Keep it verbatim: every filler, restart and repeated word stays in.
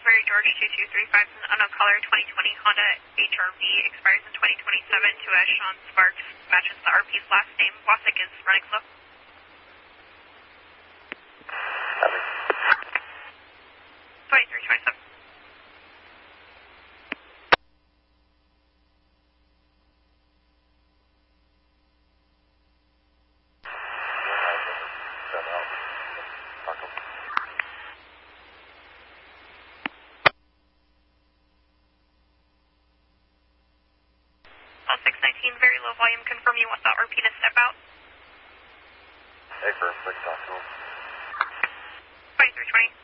Salisbury, George two two three five, an unknown caller, twenty twenty Honda H R V, expires in twenty twenty-seven to a Sean Sparks, matches the R P's last name. Wasik is running slow. twenty-three twenty-seven. six nineteen, very low volume, confirm you want the R P to step out. Hey, firm, six, talk to him. twenty-three twenty.